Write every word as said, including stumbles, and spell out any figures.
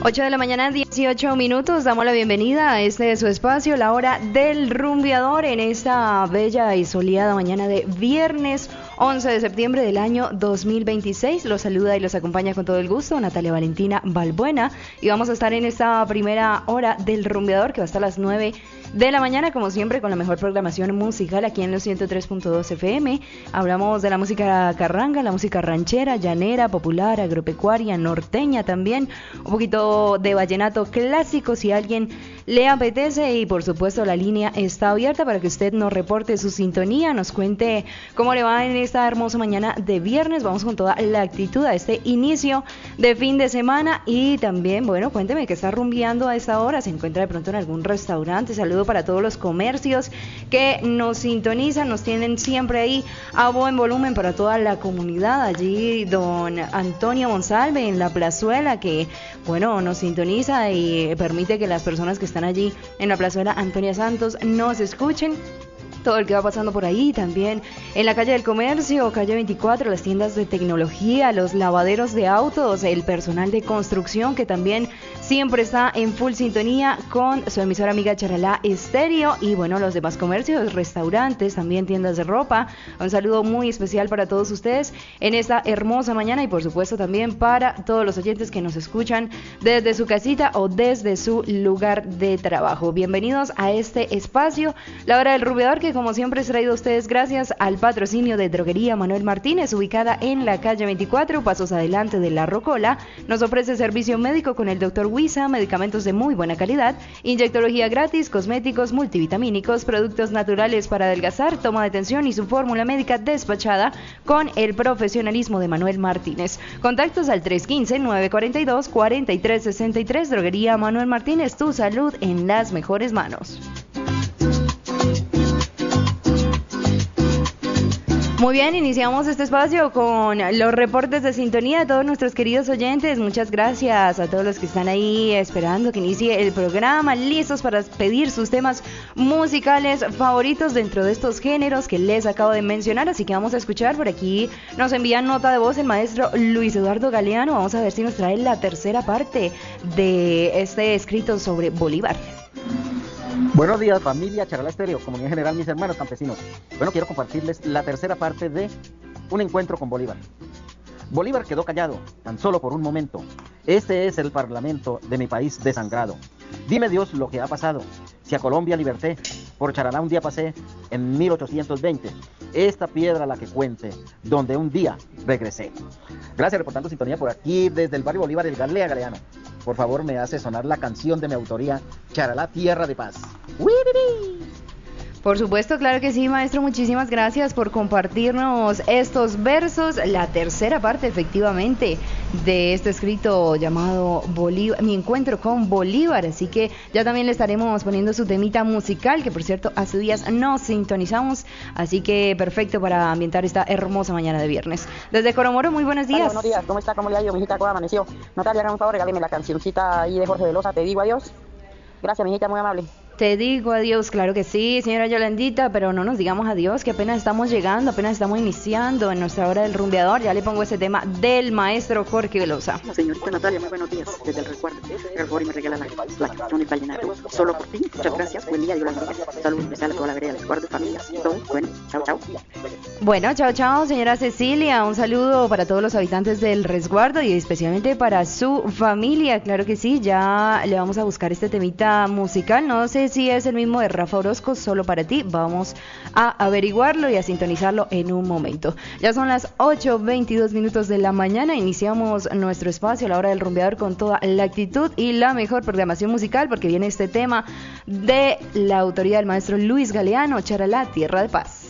ocho de la mañana, dieciocho minutos. Damos la bienvenida a este de su espacio, la hora del rumbeador, en esta bella y soleada mañana de viernes once de septiembre del año dos mil veintiséis. Los saluda y los acompaña con todo el gusto Natalia Valentina Balbuena, y vamos a estar en esta primera hora del rumbeador, que va hasta las nueve de la mañana, como siempre, con la mejor programación musical aquí en los ciento tres punto dos F M. Hablamos de la música carranga, la música ranchera, llanera, popular, agropecuaria, norteña también, un poquito de vallenato clásico si a alguien le apetece, y por supuesto la línea está abierta para que usted nos reporte su sintonía, nos cuente cómo le va en esta hermosa mañana de viernes. Vamos con toda la actitud a este inicio de fin de semana, y también, bueno, cuénteme qué está rumbeando a esta hora, se encuentra de pronto en algún restaurante. Saludo para todos los comercios que nos sintonizan, nos tienen siempre ahí a buen volumen, para toda la comunidad. Allí don Antonio Monsalve en la plazuela, que bueno, nos sintoniza y permite que las personas que están allí en la plazuela Antonia Santos nos escuchen. Todo el que va pasando por ahí, también en la calle del Comercio, calle veinticuatro, las tiendas de tecnología, los lavaderos de autos, el personal de construcción, que también siempre está en full sintonía con su emisora amiga Charalá Estéreo, y bueno, los demás comercios, restaurantes, también tiendas de ropa. Un saludo muy especial para todos ustedes en esta hermosa mañana, y por supuesto también para todos los oyentes que nos escuchan desde su casita o desde su lugar de trabajo. Bienvenidos a este espacio, la hora del rumbeador, que como siempre es traído a ustedes gracias al patrocinio de Droguería Manuel Martínez, ubicada en la calle veinticuatro, pasos adelante de La Rocola. Nos ofrece servicio médico con el doctor Huiza, medicamentos de muy buena calidad, inyectología gratis, cosméticos multivitamínicos, productos naturales para adelgazar, toma de tensión y su fórmula médica despachada con el profesionalismo de Manuel Martínez. Contactos al tres uno cinco, nueve cuatro dos, cuatro tres seis tres. Droguería Manuel Martínez, tu salud en las mejores manos. Muy bien, iniciamos este espacio con los reportes de sintonía de todos nuestros queridos oyentes. Muchas gracias a todos los que están ahí esperando que inicie el programa, listos para pedir sus temas musicales favoritos dentro de estos géneros que les acabo de mencionar. Así que vamos a escuchar por aquí, nos envía nota de voz el maestro Luis Eduardo Galeano. Vamos a ver si nos trae la tercera parte de este escrito sobre Bolívar. Buenos días, familia Charalá Estéreo, comunidad general, mis hermanos campesinos. Bueno, quiero compartirles la tercera parte de Un encuentro con Bolívar. Bolívar quedó callado, tan solo por un momento. Este es el parlamento de mi país desangrado. Dime, Dios, lo que ha pasado. Si a Colombia liberté, por Charalá un día pasé, en mil ochocientos veinte. Esta piedra la que cuente, donde un día regresé. Gracias, reportando sintonía por aquí, desde el barrio Bolívar, el Galea Galeano. Por favor, me hace sonar la canción de mi autoría, Charalá, Tierra de Paz. ¡Wii! Por supuesto, claro que sí, maestro. Muchísimas gracias por compartirnos estos versos. La tercera parte, efectivamente, de este escrito llamado Bolívar, Mi encuentro con Bolívar. Así que ya también le estaremos poniendo su temita musical, que por cierto, hace días nos sintonizamos. Así que perfecto para ambientar esta hermosa mañana de viernes. Desde Coromoro, muy buenos días. Hola, buenos días. ¿Cómo está? ¿Cómo le ha ido, mijita? ¿Cómo amaneció? Natalia, haga un favor, regáleme la cancioncita ahí de Jorge Velosa, Te digo adiós. Gracias, mijita, muy amable. Te digo adiós, claro que sí, señora Yolandita, pero no nos digamos adiós, que apenas estamos llegando, apenas estamos iniciando en nuestra hora del rumbeador. Ya le pongo ese tema del maestro Jorge Velosa. La señorita Natalia, muy buenos días, desde el resguardo. El favor y me regala la, la canción del vallenato, solo por ti. Muchas gracias, buen día, Yolandita. Saludos especial a toda la vereda del resguardo, familias, todo, bueno, chao, chao. Bueno, chao, chao, señora Cecilia, un saludo para todos los habitantes del resguardo y especialmente para su familia, claro que sí. Ya le vamos a buscar este temita musical, no sé si es el mismo de Rafa Orozco, solo para ti. Vamos a averiguarlo y a sintonizarlo en un momento. Ya son las ocho veintidós minutos de la mañana. Iniciamos nuestro espacio a la hora del rumbeador con toda la actitud y la mejor programación musical, porque viene este tema de la autoría del maestro Luis Galeano, Charalá, Tierra de Paz.